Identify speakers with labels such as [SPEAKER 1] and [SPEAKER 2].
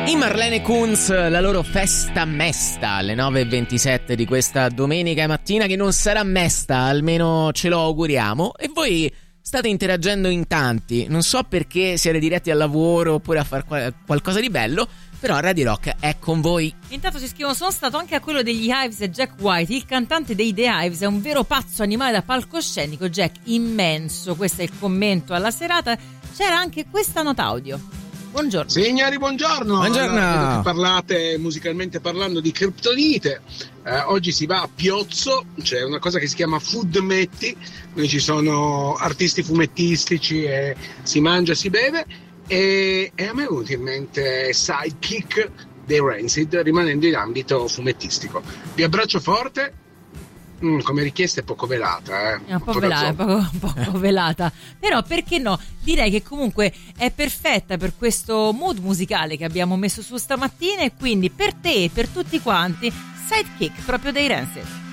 [SPEAKER 1] I Marlene Kunz, la loro festa mesta alle 9:27 di questa domenica mattina, che non sarà mesta, almeno ce lo auguriamo. E voi state interagendo in tanti, non so perché siete diretti al lavoro oppure a fare qualcosa di bello, però Radio Rock è con voi.
[SPEAKER 2] Intanto ci scrivono: sono stato anche a quello degli Hives e Jack White, il cantante dei The Hives è un vero pazzo animale da palcoscenico, Jack immenso. Questo è il commento alla serata. C'era anche questa nota audio. Buongiorno.
[SPEAKER 3] Signori, buongiorno.
[SPEAKER 1] Buongiorno.
[SPEAKER 3] Allora, parlate musicalmente parlando di Kryptonite. Oggi si va a Piozzo, c'è una cosa che si chiama Food Metti, quindi ci sono artisti fumettistici e si mangia e si beve. E a me è venuto in mente Sidekick dei Rancid, rimanendo in ambito fumettistico. Vi abbraccio forte. Come richiesta è poco velata,
[SPEAKER 2] È un po' velata, però perché no? Direi che comunque è perfetta per questo mood musicale che abbiamo messo su stamattina, e quindi per te e per tutti quanti Sidekick proprio dei Rancid.